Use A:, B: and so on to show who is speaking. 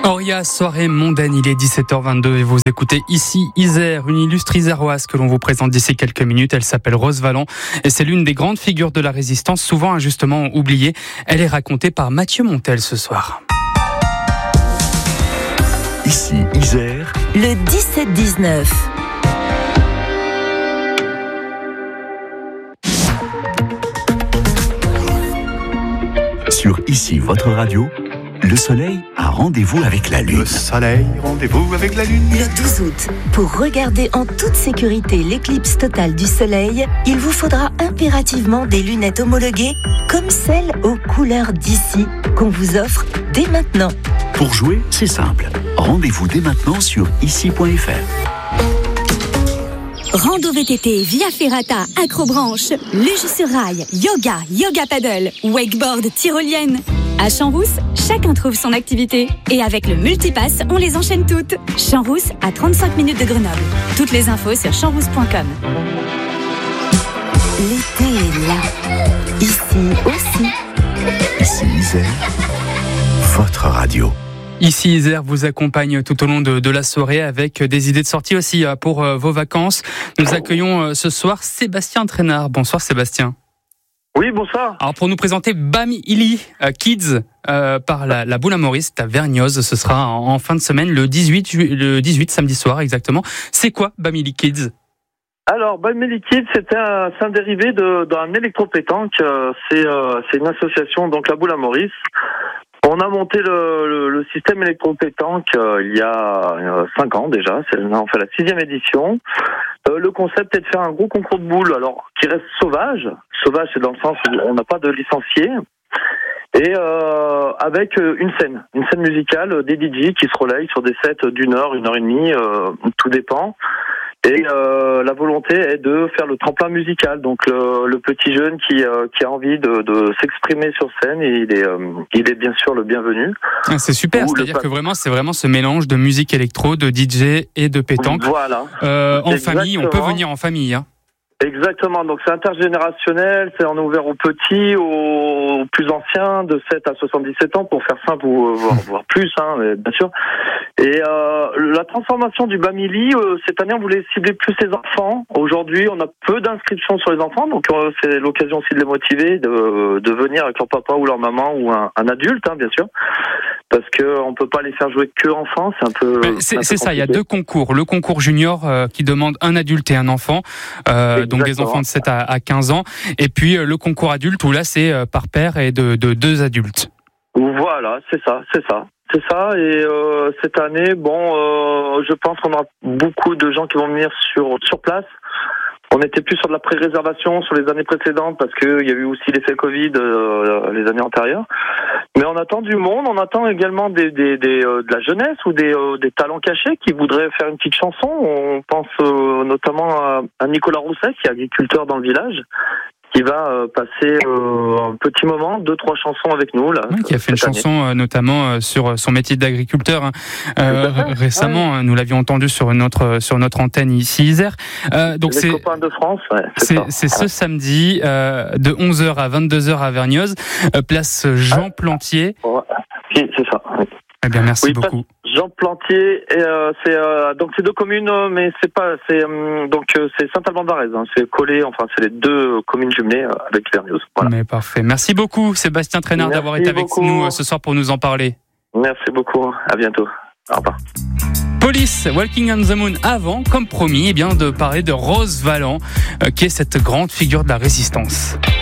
A: Auria, soirée mondaine, il est 17h22 et vous écoutez ici Isère, une illustre iséroise que l'on vous présente d'ici quelques minutes. Elle s'appelle Rose Valland et c'est l'une des grandes figures de la résistance, souvent injustement oubliée. Elle est racontée par Mathieu Montel ce soir.
B: Ici Isère,
C: le 17-19.
B: Sur Ici votre radio, le soleil a rendez-vous avec la lune.
D: Le soleil, rendez-vous avec la lune.
C: Le 12 août, pour regarder en toute sécurité l'éclipse totale du soleil, il vous faudra impérativement des lunettes homologuées comme celles aux couleurs d'ici qu'on vous offre dès maintenant.
B: Pour jouer, c'est simple. Rendez-vous dès maintenant sur ici.fr.
E: Rando VTT, Via Ferrata, Acrobranche, luge sur rail, yoga paddle, wakeboard, tyrolienne. À Champs-Rousse, chacun trouve son activité. Et avec le multipass, on les enchaîne toutes. Champs-Rousse, à 35 minutes de Grenoble. Toutes les infos sur champsrousse.com.
C: L'été est là. Ici aussi.
B: Ici Isère, votre radio.
A: Ici Isère vous accompagne tout au long de la soirée avec des idées de sortie aussi pour vos vacances. Nous accueillons ce soir Sébastien Traînard. Bonsoir Sébastien.
F: Oui, bonsoir.
A: Alors pour nous présenter Bamili Kids par la Boule à Maurice à Vergnoz, ce sera en fin de semaine le 18 samedi soir exactement. C'est quoi Bamili Kids ?
F: Alors, Bamili Kids, c'est un dérivé d'un électropétanque. C'est une association, donc la Boule à Maurice. On a monté le système électropétanque il y a 5 ans déjà. On fait la 6e édition. Le concept est de faire un gros concours de boules, alors qui reste sauvage. Sauvage, c'est dans le sens où on n'a pas de licenciés. Et avec une scène musicale, des DJ qui se relayent sur des sets d'une heure, 1h30, tout dépend. Et la volonté est de faire le tremplin musical. Donc le petit jeune qui a envie de s'exprimer sur scène, il est bien sûr le bienvenu.
A: Ah, c'est super, c'est-à-dire que c'est vraiment ce mélange de musique électro, de DJ et de pétanque.
F: Voilà.
A: En famille, on peut venir en famille. Hein.
F: Exactement, donc c'est intergénérationnel, on est ouvert aux petits, aux plus anciens, de 7 à 77 ans, pour faire simple, ou voire plus, mais bien sûr. Et la transformation du Bamili, cette année on voulait cibler plus les enfants. Aujourd'hui on a peu d'inscriptions sur les enfants, donc c'est l'occasion aussi de les motiver, de venir avec leur papa ou leur maman, ou un adulte, bien sûr. Parce qu'on peut pas les faire jouer que enfants, c'est un peu.
A: C'est ça, il y a 2 concours. Le concours junior qui demande un adulte et un enfant, donc des enfants de 7 à 15 ans. Et puis le concours adulte où là c'est par paire et de 2 adultes.
F: Voilà, c'est ça. Et cette année, je pense qu'on aura beaucoup de gens qui vont venir sur place. On était plus sur de la pré-réservation sur les années précédentes parce qu'il y a eu aussi l'effet Covid les années antérieures. Mais on attend du monde, on attend également de la jeunesse ou des talents cachés qui voudraient faire une petite chanson. On pense notamment à Nicolas Rousset, qui est agriculteur dans le village, qui va passer un petit moment, 2-3 chansons avec nous. Là,
A: qui a fait une chanson notamment sur son métier d'agriculteur récemment. Ouais. Nous l'avions entendu sur notre antenne ici Isère. Donc
F: les copains de France. Ouais,
A: c'est ce samedi de 11h à 22h à Vergnoz, place Jean Plantier.
F: Ouais. Oui, c'est ça. Oui.
A: Eh bien, merci beaucoup.
F: Jean Plantier, donc c'est 2 communes, mais c'est Saint-Alban-d'Arez, c'est collé, c'est les 2 communes jumelées avec Vergnoz. Voilà.
A: Mais parfait. Merci beaucoup Sébastien Traînard d'avoir été avec nous ce soir pour nous en parler.
F: Merci beaucoup, à bientôt. Au revoir.
A: Police, Walking on the Moon, avant, comme promis, de parler de Rose Valland, qui est cette grande figure de la résistance.